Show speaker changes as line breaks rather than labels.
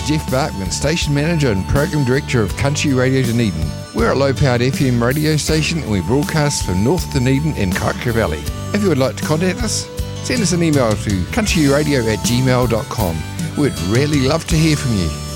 Jeff Barkman, Station Manager and Program Director of Country Radio Dunedin. We're a low-powered FM radio station and we broadcast from North Dunedin and Kaikoura Valley. If you would like to contact us, send us an email to countryradio@gmail.com. We'd really love to hear from you.